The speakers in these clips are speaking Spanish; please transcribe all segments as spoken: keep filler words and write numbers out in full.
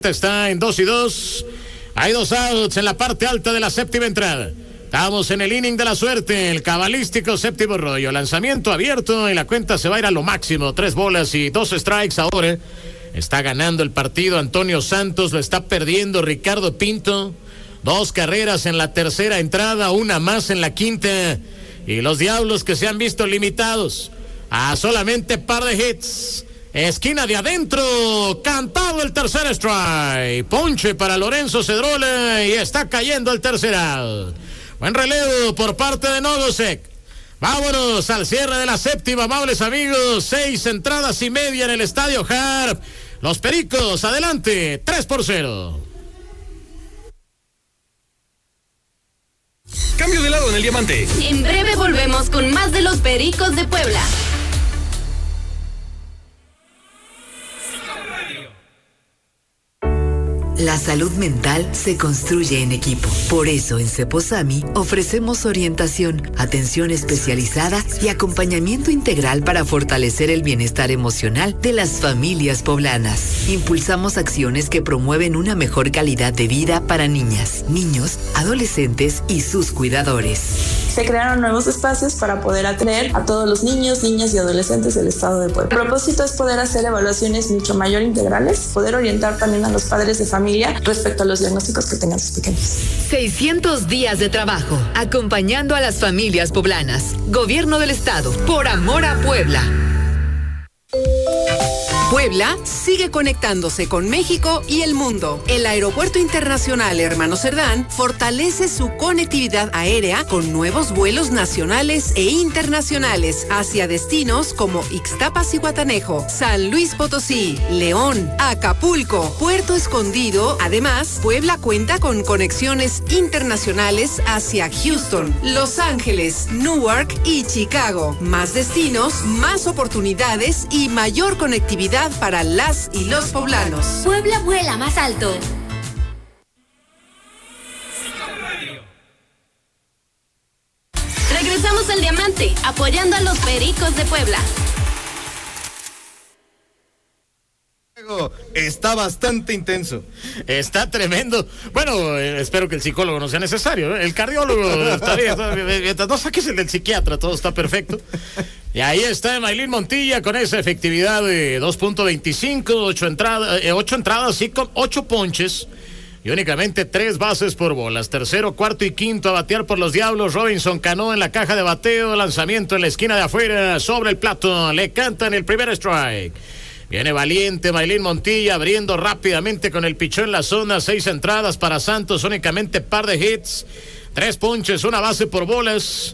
Está en dos y dos. Hay dos outs en la parte alta de la séptima entrada. Estamos en el inning de la suerte, el cabalístico séptimo rollo. Lanzamiento abierto y la cuenta se va a ir a lo máximo. Tres bolas y dos strikes ahora. Está ganando el partido Antonio Santos, lo está perdiendo Ricardo Pinto. Dos carreras en la tercera entrada, una más en la quinta. Y los Diablos que se han visto limitados a solamente par de hits. Esquina de adentro, cantado el tercer strike. Ponche para Lorenzo Cedrola y está cayendo el tercer out. Buen relevo por parte de Novosek. Vámonos al cierre de la séptima, amables amigos. Seis entradas y media en el Estadio Harp. Los Pericos, adelante, tres por cero. Cambio de lado en el diamante. En breve volvemos con más de los Pericos de Puebla. La salud mental se construye en equipo. Por eso en Ceposami ofrecemos orientación, atención especializada y acompañamiento integral para fortalecer el bienestar emocional de las familias poblanas. Impulsamos acciones que promueven una mejor calidad de vida para niñas, niños, adolescentes y sus cuidadores. Se crearon nuevos espacios para poder atender a todos los niños, niñas y adolescentes del estado de Puebla. El propósito es poder hacer evaluaciones mucho mayor integrales, poder orientar también a los padres de familia respecto a los diagnósticos que tengan sus pequeños. seiscientos días de trabajo, acompañando a las familias poblanas. Gobierno del Estado, por amor a Puebla. Puebla sigue conectándose con México y el mundo. El Aeropuerto Internacional Hermano Cerdán fortalece su conectividad aérea con nuevos vuelos nacionales e internacionales hacia destinos como Ixtapas-Zihuatanejo, San Luis Potosí, León, Acapulco, Puerto Escondido. Además, Puebla cuenta con conexiones internacionales hacia Houston, Los Ángeles, Newark y Chicago. Más destinos, más oportunidades y mayor conectividad para las y los poblanos. Puebla vuela más alto. Regresamos al diamante, apoyando a los Pericos de Puebla. Está bastante intenso. Está tremendo. Bueno, eh, espero que el psicólogo no sea necesario, ¿eh? El cardiólogo está bien. Mientras no saques el del psiquiatra, todo está perfecto. Y ahí está Maylin Montilla con esa efectividad de dos punto veinticinco, ocho entradas, eh, ocho entradas, sí, con ocho ponches y únicamente tres bases por bolas. Tercero, cuarto y quinto a batear por los Diablos. Robinson Cano en la caja de bateo, lanzamiento en la esquina de afuera, sobre el plato, le cantan el primer strike. Viene valiente Maylin Montilla abriendo rápidamente con el pichón en la zona. Seis entradas para Santos, únicamente par de hits, tres ponches, una base por bolas.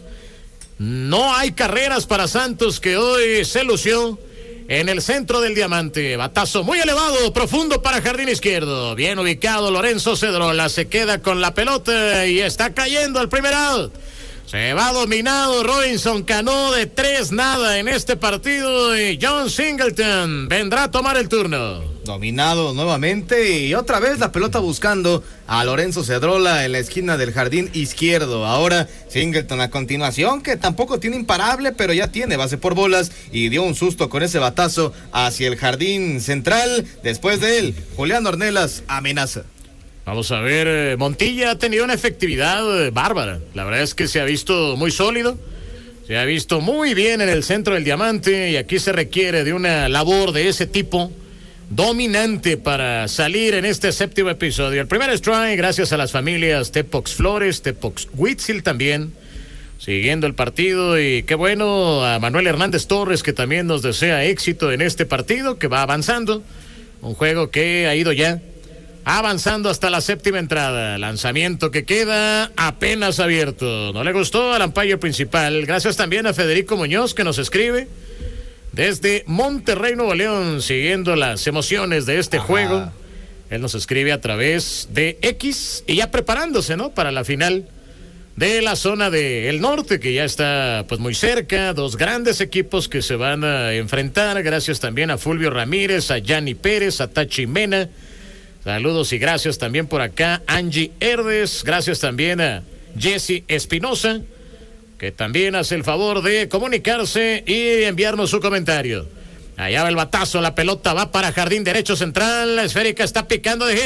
No hay carreras para Santos, que hoy se lució en el centro del diamante. Batazo muy elevado, profundo para jardín izquierdo. Bien ubicado Lorenzo Cedrola, se queda con la pelota y está cayendo el primer out. Se va dominado Robinson Cano de tres nada en este partido y John Singleton vendrá a tomar el turno. Dominado nuevamente y otra vez la pelota buscando a Lorenzo Cedrola en la esquina del jardín izquierdo. Ahora Singleton a continuación, que tampoco tiene imparable, pero ya tiene base por bolas y dio un susto con ese batazo hacia el jardín central. Después de él, Julián Ornelas amenaza. Vamos a ver, Montilla ha tenido una efectividad eh, bárbara. La verdad es que se ha visto muy sólido, se ha visto muy bien en el centro del diamante y aquí se requiere de una labor de ese tipo dominante para salir en este séptimo episodio. El primer strike, gracias a las familias Tepox Flores, Tepox Huitzil también, siguiendo el partido, y qué bueno a Manuel Hernández Torres, que también nos desea éxito en este partido, que va avanzando, un juego que ha ido ya avanzando hasta la séptima entrada. Lanzamiento que queda apenas abierto. No le gustó al umpire principal. Gracias también a Federico Muñoz, que nos escribe desde Monterrey, Nuevo León, siguiendo las emociones de este Ajá. juego. Él nos escribe a través de X y ya preparándose, ¿no?, para la final de la zona del norte, que ya está pues muy cerca. Dos grandes equipos que se van a enfrentar. Gracias también a Fulvio Ramírez, a Yanni Pérez, a Tachi Mena. Saludos y gracias también por acá Angie Herdes, gracias también a Jesse Espinosa, que también hace el favor de comunicarse y enviarnos su comentario. Allá va el batazo, la pelota va para jardín derecho central, la esférica está picando de